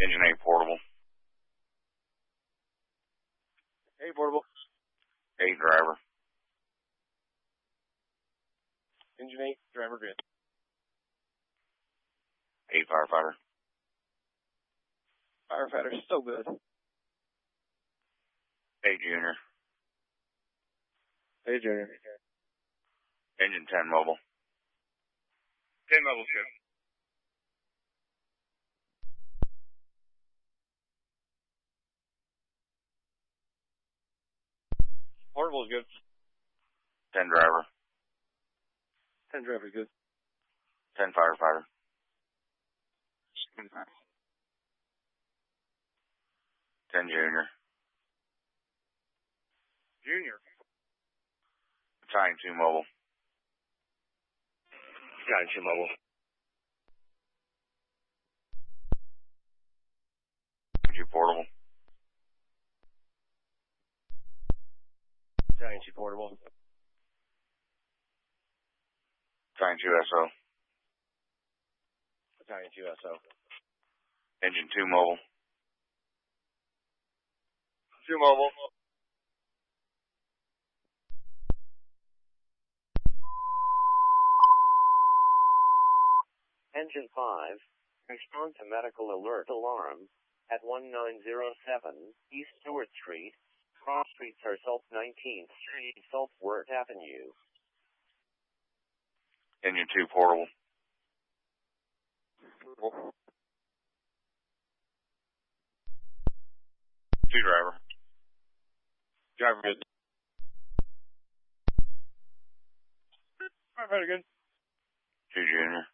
Engine 8 portable. 8 portable. 8 driver. Engine 8, driver good. 8 firefighter. Firefighter, still good. 8 junior. 8 junior. Engine 10 mobile. 10 mobile's good. Portable is good. 10 driver. 10 driver good. 10 firefighter. 10 junior. Junior. Battalion 2 mobile. Battalion 2 mobile. 2 portable. Battalion 2 portable. Battalion 2 SO. Battalion 2 SO. Engine 2 mobile. 2 mobile. Engine 5, respond to medical alert alarm at 1907 East Stewart Street, cross streets are Salt 19th Street, Saltworth Avenue. Engine 2 portable. 2 driver. Driver good. Firefighter good. 2 junior.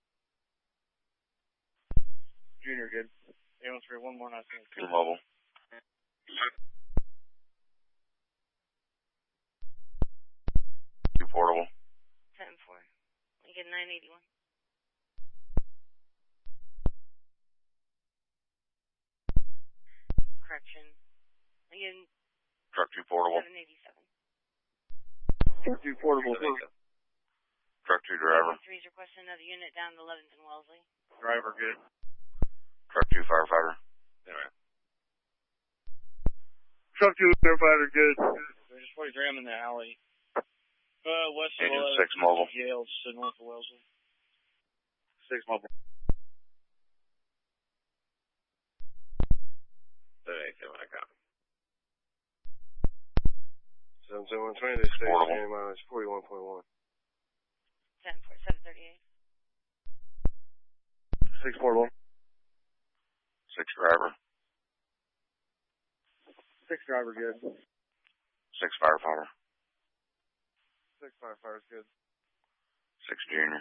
Junior good. 813, one more, not 2 mobile. 2 portable. 10-4. You get 981. Correction. Again, Truck 2 portable. 787. Truck 2 portable. Truck 2 driver. 3 is requesting another unit down to 11th and Wellesley. Driver good. Truck 2 firefighter. Anyway. Truck 2 firefighter good. There's just 43 in the alley. West of Engine 6 mobile. Yale, just north of Wellesley. 6 mobile. 787, I copy. 77120, they stay Portable. same mileage, 41.1. 10-4, 738. 6 portable. 6 driver. 6 driver good. 6 firefighter. 6 firefighters good. 6 junior.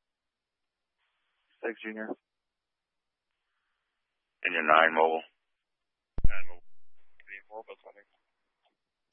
6 junior. Engine 9 mobile. 9 mobile. 3 and 4, both, I think.